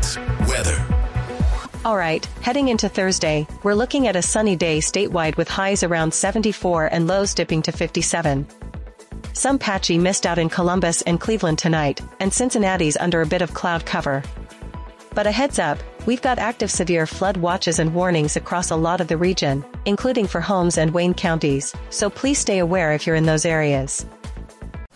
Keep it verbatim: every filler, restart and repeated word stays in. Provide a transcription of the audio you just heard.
Sports weather. All right, heading into Thursday, we're looking at a sunny day statewide with highs around seventy-four and lows dipping to fifty-seven. Some patchy mist out in Columbus and Cleveland tonight, and Cincinnati's under a bit of cloud cover. But a heads up, we've got active severe flood watches and warnings across a lot of the region, including for Holmes and Wayne counties, so please stay aware if you're in those areas.